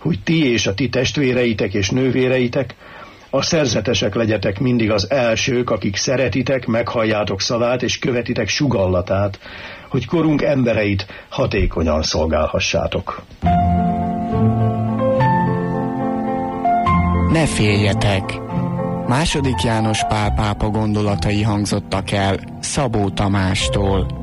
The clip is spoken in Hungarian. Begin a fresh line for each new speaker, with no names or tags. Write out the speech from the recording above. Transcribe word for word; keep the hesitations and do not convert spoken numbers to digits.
hogy ti és a ti testvéreitek és nővéreitek a szerzetesek legyetek mindig az elsők, akik szeretitek, meghalljátok szavát és követitek sugallatát, hogy korunk embereit hatékonyan szolgálhassátok.
Ne féljetek! Második János Pál pápa gondolatai hangzottak el Szabó Tamástól.